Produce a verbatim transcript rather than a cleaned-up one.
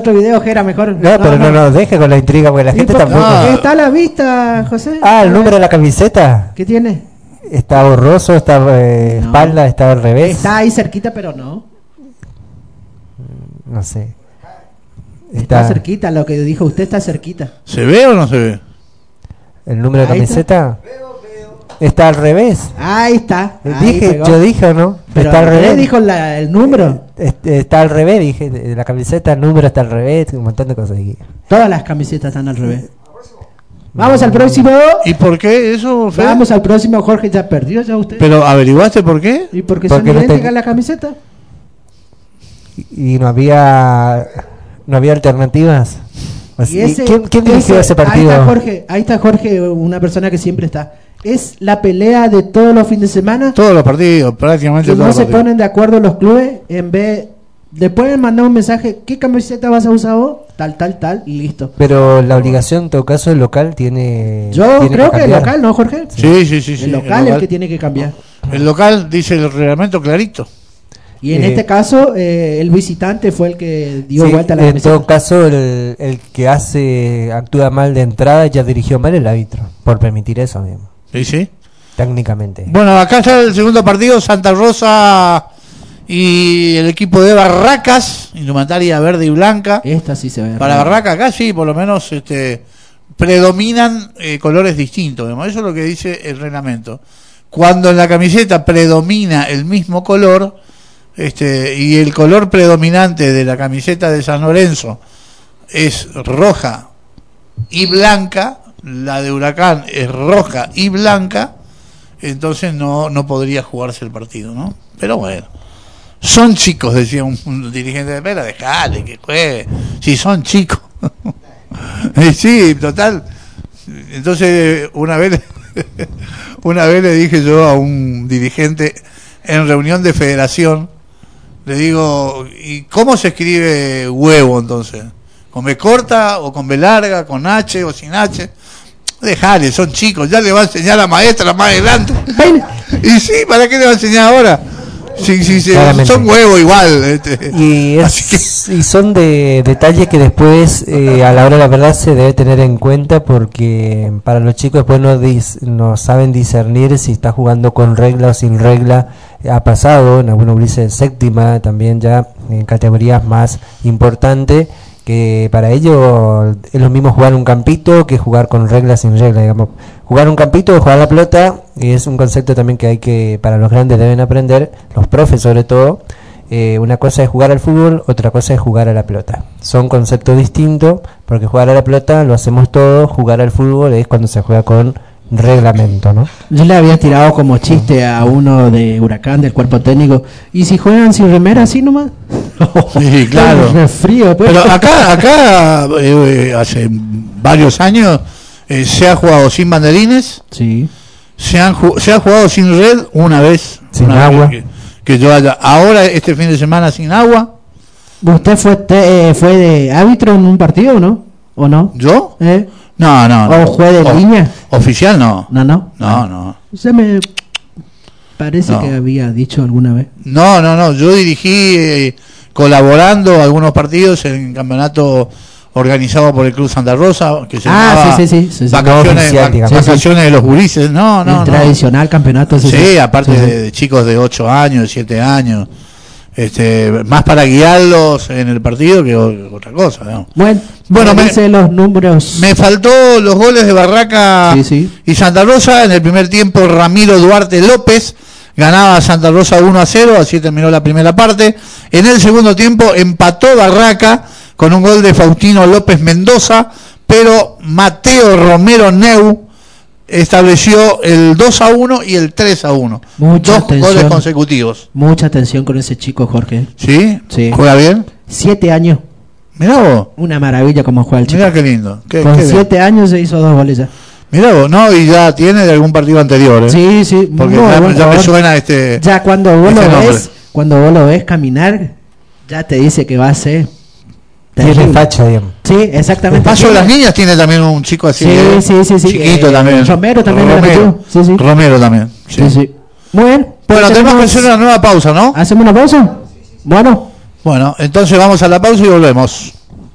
otro video, Jera, mejor. No, no pero no nos no, deje con la intriga, porque la gente por, tampoco... No. Está a la vista, José. Ah, el número de la camiseta. ¿Qué tiene? Está borroso, está eh, no. espalda, está al revés. Está ahí cerquita, pero no. No sé. Está, está cerquita, lo que dijo usted está cerquita. ¿Se ve o no se ve? ¿El número de camiseta? Veo, veo. Está al revés. Ahí está. Ahí dije, pegó. yo dije o no. Pero está al revés. dijo la, el número. Este, está al revés, dije. La camiseta, el número está al revés, un montón de cosas aquí. Todas las camisetas están al revés. Vamos al próximo. ¿Y por qué eso, Fede? Vamos al próximo, Jorge, ya perdió ya usted. ¿Pero averiguaste por qué? ¿Y porque, porque son no idénticas te... las camisetas? Y no había no había alternativas. Y ese, ¿Quién, quién dirigió ese, ese partido? Ahí está Jorge, ahí está Jorge, una persona que siempre está. Es la pelea de todos los fines de semana. Todos los partidos, prácticamente que todos no los se partidos. ponen de acuerdo los clubes en vez le pueden mandar un mensaje, ¿qué camiseta vas a usar vos? Tal, tal, tal, y listo. Pero la obligación, en todo caso, el local tiene... Yo tiene creo que, que el local, ¿no, Jorge? Sí, sí, sí. sí el local es el que tiene que cambiar. El local dice el reglamento clarito. Y en eh, este caso, eh, el visitante fue el que dio sí, vuelta a la en camiseta. todo caso, el, el que hace actúa mal de entrada ya dirigió mal el árbitro, por permitir eso, digamos. Sí, sí. Técnicamente. Bueno, acá está el segundo partido, Santa Rosa y el equipo de Barracas, indumentaria verde y blanca. Esta sí se ve. Para Barracas acá sí, por lo menos este predominan eh, colores distintos, digamos. Eso es lo que dice el reglamento. Cuando en la camiseta predomina el mismo color, este y el color predominante de la camiseta de San Lorenzo es roja y blanca, la de Huracán es roja y blanca, entonces no no podría jugarse el partido, ¿no? Pero bueno, son chicos, decía un, un dirigente de Pera, dejale que juegue, si son chicos. Sí, total. Entonces una vez una vez le dije yo a un dirigente en reunión de federación, le digo, ¿y cómo se escribe huevo entonces? ¿Con B corta o con B larga, con H o sin H? Dejale, son chicos, ya le va a enseñar a la maestra más adelante. Y sí, ¿para qué le va a enseñar ahora? Sí, sí, sí, son huevos igual. Este. Y, es, que... y son de detalles que después, eh, a la hora de la verdad, se debe tener en cuenta, porque para los chicos después no, dis, no saben discernir si está jugando con regla o sin regla. Ha pasado en algunos grises séptima, también ya en categorías más importantes, que para ellos es lo mismo jugar un campito que jugar con reglas sin reglas, digamos. Jugar un campito o jugar la pelota, y es un concepto también que hay que, para los grandes deben aprender, los profes sobre todo. Eh, una cosa es jugar al fútbol, otra cosa es jugar a la pelota. Son conceptos distintos, porque jugar a la pelota lo hacemos todos, jugar al fútbol es cuando se juega con reglamento, ¿no? Yo le había tirado como chiste a uno de Huracán, del cuerpo técnico, ¿y si juegan sin remera así nomás? Sí, claro. Es frío, pues. Pero acá, acá eh, hace varios años eh, se ha jugado sin banderines, sí. se, han, se ha jugado sin red una vez, sin una agua. Vez que, que yo haya, ahora este fin de semana sin agua. ¿Usted fue te, eh, fue de árbitro en un partido, no? ¿O no? ¿Yo? ¿Eh? No, no, no. ¿O juez de o, línea? Oficial no. No, no. No, no. Se me parece no. que había dicho alguna vez. No, no, no. Yo dirigí eh, colaborando algunos partidos en campeonato organizado por el Club Santa Rosa, que se ah, llamaba sí, sí, sí, sí, Vacaciones, oficial, vac vacaciones sí, sí. de los gurises. No, no, el no. tradicional campeonato. Sí, sí, aparte sí, de, de chicos de ocho años, de siete años. Este, más para guiarlos en el partido que otra cosa, ¿no? Bueno, bueno me, dice los números. Me faltó los goles de Barraca sí, sí. y Santa Rosa. En el primer tiempo Ramiro Duarte López ganaba Santa Rosa uno a cero, así terminó la primera parte. En el segundo tiempo empató Barraca con un gol de Faustino López Mendoza, pero Mateo Romero Neu estableció el dos a uno y el tres a uno. Mucha Dos atención, goles consecutivos. Mucha atención con ese chico, Jorge. ¿Sí? Sí. ¿Juega bien? Siete años. Mirá vos. Una maravilla como juega el chico. Mirá qué lindo. Qué, con qué siete bien. años se hizo dos goles ya. Mirá vos, no, y ya tiene de algún partido anterior, ¿eh? Sí, sí. Porque ya, bueno, ya me suena este... Ya cuando vos este lo nombre. ves, cuando vos lo ves caminar, ya te dice que va a ser... Tiene facha, digamos. Sí, exactamente. El paso de las niñas tiene también un chico así. Sí, eh, sí, sí, sí. Chiquito eh, también. Romero también. Romero, sí, sí. Romero también. Sí, sí. sí. Muy bien. Bueno, tenemos que hacer una nueva pausa, ¿no? ¿Hacemos una pausa? Bueno. Bueno, entonces vamos a la pausa y volvemos.